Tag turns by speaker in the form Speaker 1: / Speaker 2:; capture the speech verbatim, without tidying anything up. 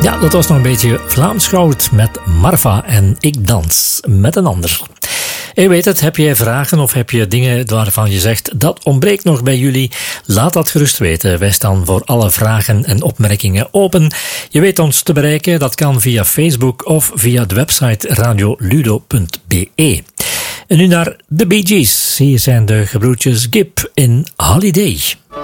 Speaker 1: Ja, dat was nog een beetje Vlaams goud met Marva en Ik dans met een ander. Je weet het, heb jij vragen of heb je dingen waarvan je zegt dat ontbreekt nog bij jullie? Laat dat gerust weten. Wij staan voor alle vragen en opmerkingen open. Je weet ons te bereiken, dat kan via Facebook of via de website radioludo punt b e. En nu naar de Bee Gees. Hier zijn de gebroedjes Gibb in Holiday.